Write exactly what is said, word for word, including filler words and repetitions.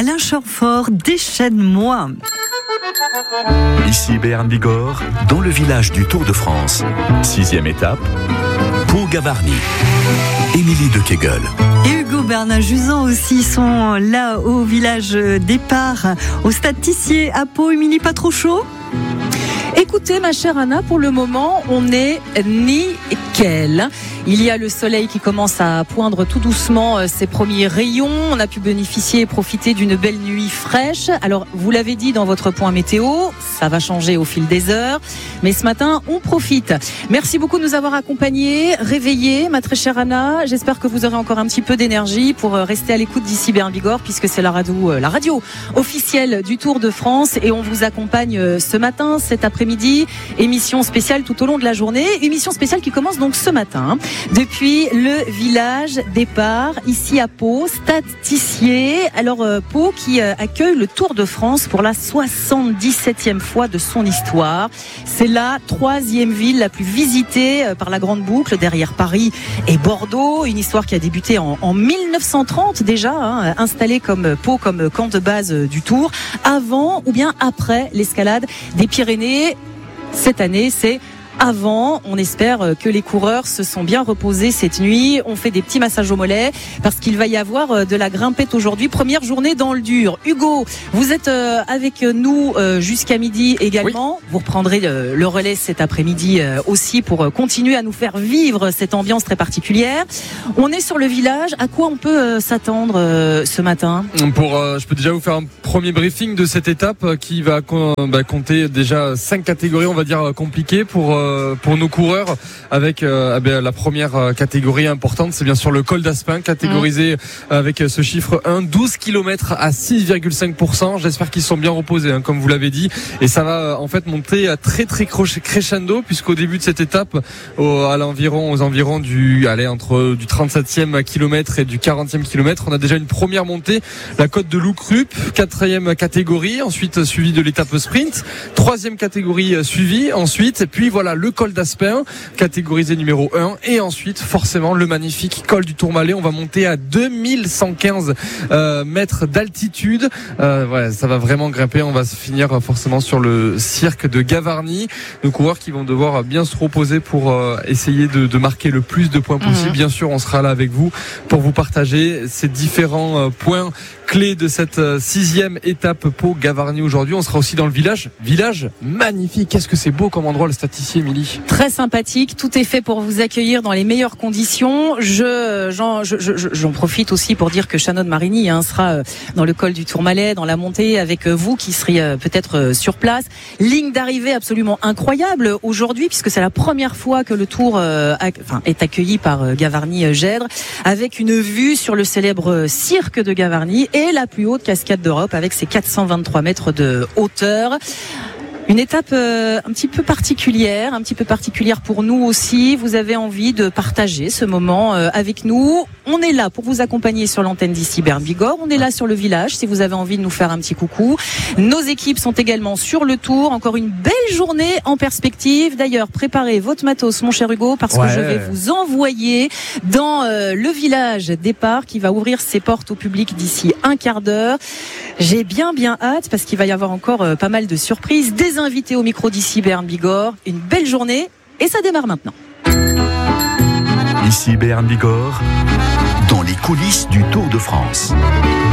Alain Chamfort, déchaîne-moi. Ici Béarn Bigorre, dans le village du Tour de France. Sixième étape, Pau-Gavarnie. Émilie de Kegel. Et Hugo Bernard-Juzan aussi sont là au village départ, au stade Tissier à Pau. Émilie, pas trop chaud ? Écoutez, ma chère Anna, pour le moment, on est nickel. Il y a le soleil qui commence à poindre tout doucement ses premiers rayons. On a pu bénéficier et profiter d'une belle nuit fraîche. Alors, vous l'avez dit dans votre point météo, ça va changer au fil des heures. Mais ce matin, on profite. Merci beaucoup de nous avoir accompagnés, réveillés, ma très chère Anna. J'espère que vous aurez encore un petit peu d'énergie pour rester à l'écoute d'ici Béarn Bigorre, puisque c'est la radio, la radio officielle du Tour de France. Et on vous accompagne ce matin, cet après-midi. Émission spéciale tout au long de la journée. Émission spéciale qui commence donc ce matin. Depuis le village départ, ici à Pau, stade Tissier. Alors euh, Pau qui euh, accueille le Tour de France pour la soixante-dix-septième fois de son histoire. C'est la troisième ville la plus visitée euh, par la Grande Boucle, derrière Paris et Bordeaux. Une histoire qui a débuté en, en mille neuf cent trente déjà, hein, installée comme Pau comme camp de base euh, du Tour, avant ou bien après l'escalade des Pyrénées. Cette année, c'est avant. On espère que les coureurs se sont bien reposés cette nuit. On fait des petits massages au mollet parce qu'il va y avoir de la grimpette aujourd'hui. Première journée dans le dur. Hugo, vous êtes avec nous jusqu'à midi également. Oui. Vous reprendrez le relais cet après-midi aussi pour continuer à nous faire vivre cette ambiance très particulière. On est sur le village. À quoi on peut s'attendre ce matin ? Pour, euh, je peux déjà vous faire un premier briefing de cette étape qui va bah, compter déjà cinq catégories, on va dire, compliquées pour euh, pour nos coureurs, avec euh, ben, la première catégorie importante, c'est bien sûr le col d'Aspin, catégorisé mmh. avec ce chiffre un, douze kilomètres à six virgule cinq pour cent. J'espère qu'ils sont bien reposés, hein, comme vous l'avez dit, et ça va en fait monter à très très crescendo, puisqu'au début de cette étape, au, à l'environ, aux environs du, allez, entre du trente-septième kilomètre et du quarantième kilomètre, on a déjà une première montée, la côte de Loucrup, quatrième catégorie, ensuite suivi de l'étape sprint, troisième catégorie suivie, ensuite, et puis voilà, le col d'Aspin, catégorisé numéro un, et ensuite forcément le magnifique col du Tourmalet. On va monter à deux mille cent quinze euh, mètres d'altitude. Euh, ouais, ça va vraiment grimper. On va se finir forcément sur le cirque de Gavarnie. Nos coureurs qui vont devoir bien se reposer pour euh, essayer de, de marquer le plus de points possible. Mmh. Bien sûr, on sera là avec vous pour vous partager ces différents euh, points clés de cette euh, sixième étape Pau-Gavarnie aujourd'hui. On sera aussi dans le village. Village magnifique. Qu'est-ce que c'est beau comme endroit, le stade Tissier, Émilie. Très sympathique. Tout est fait pour vous accueillir dans les meilleures conditions. Je, j'en, je, je, j'en profite aussi pour dire que Shannon Marini hein, sera dans le col du Tourmalet, dans la montée avec vous qui serez peut-être sur place. Ligne d'arrivée absolument incroyable aujourd'hui, puisque c'est la première fois que le Tour euh, a, enfin, est accueilli par Gavarnie-Gèdre, avec une vue sur le célèbre cirque de Gavarnie et la plus haute cascade d'Europe avec ses quatre cent vingt-trois mètres de hauteur. Une étape euh, un petit peu particulière, un petit peu particulière pour nous aussi. Vous avez envie de partager ce moment euh, avec nous. On est là pour vous accompagner sur l'antenne d'ici Béarn Bigorre. On est là sur le village si vous avez envie de nous faire un petit coucou. Nos équipes sont également sur le tour. Encore une belle journée en perspective. D'ailleurs, préparez votre matos, mon cher Hugo, parce ouais. que je vais vous envoyer dans euh, le village départ qui va ouvrir ses portes au public d'ici un quart d'heure. J'ai bien bien hâte parce qu'il va y avoir encore euh, pas mal de surprises. Des invités au micro d'ici Béarn Bigorre. Une belle journée et ça démarre maintenant. Ici Béarn Bigorre, dans les coulisses du Tour de France.